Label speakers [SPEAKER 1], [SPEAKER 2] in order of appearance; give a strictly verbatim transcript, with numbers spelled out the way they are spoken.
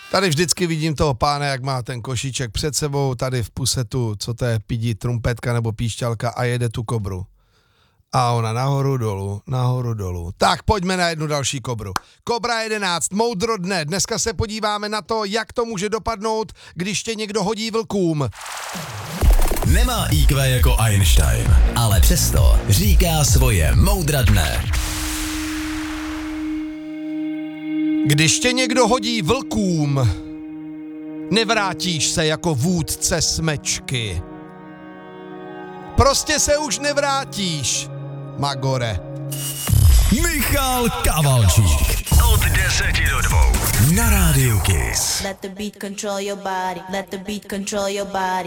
[SPEAKER 1] Tady vždycky vidím toho pána, jak má ten košíček před sebou, tady v pusetu, co to je, pidí trumpetka nebo píšťalka a jede tu kobru. A ona nahoru dolů, nahoru dolů. Tak pojďme na jednu další kobru. Kobra jedenáct, moudro dne. Dneska se podíváme na to, jak to může dopadnout, když tě někdo hodí vlkům.
[SPEAKER 2] Nemá í kvé jako Einstein, ale přesto říká svoje moudra dne.
[SPEAKER 1] Když tě někdo hodí vlkům, nevrátíš se jako vůdce smečky. Prostě se už nevrátíš, Magore.
[SPEAKER 2] Michal Kavalčík. Od deseti do dvou. Na Rádiu Kiss.
[SPEAKER 3] Let the beat control your body. Let the beat control your body.